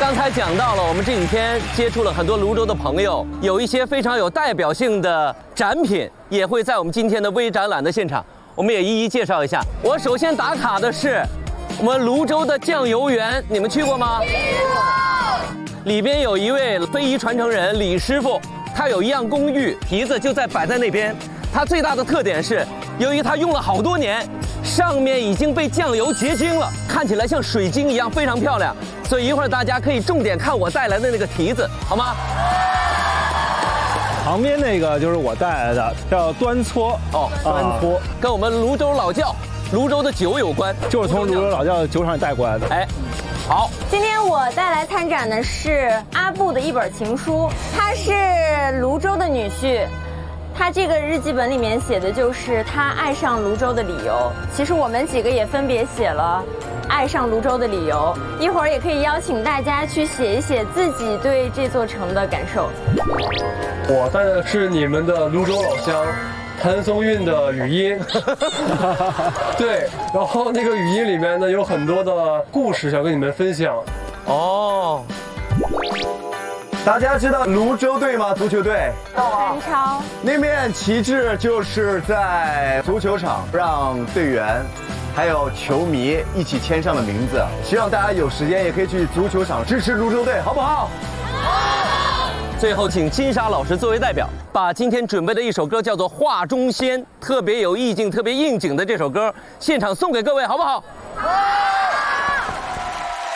刚才讲到了，我们这几天接触了很多泸州的朋友，有一些非常有代表性的展品也会在我们今天的微展览的现场，我们也一一介绍一下。我首先打卡的是我们泸州的酱油园，你们去过吗？去过。里边有一位非遗传承人李师傅，他有一样工具，蹄子就摆在那边。它最大的特点是，由于它用了好多年，上面已经被酱油结晶了，看起来像水晶一样，非常漂亮。所以一会儿大家可以重点看我带来的那个蹄子，好吗？ 旁边那个就是我带来的，叫端搓哦，端搓， 跟我们泸州老窖、泸州的酒有关， 就是从泸州老窖酒厂带过来的。 哎，好， 今天我带来参展的是阿布的一本情书，他是泸州的女婿。他这个日记本里面写的就是他爱上泸州的理由。其实我们几个也分别写了爱上泸州的理由，一会儿也可以邀请大家去写一写自己对这座城的感受。 我带的是你们的泸州老乡谭松韵的语音，对，然后那个语音里面呢有很多的故事想跟你们分享。 哦。 大家知道泸州队吗？足球队。 韩超。 那面旗帜就是在足球场让队员，还有球迷一起签上的名字。希望大家有时间也可以去足球场支持泸州队，好不好？ 最后，请金莎老师作为代表，把今天准备的一首歌叫做《画中仙》，特别有意境、特别应景的这首歌，现场送给各位，好不好？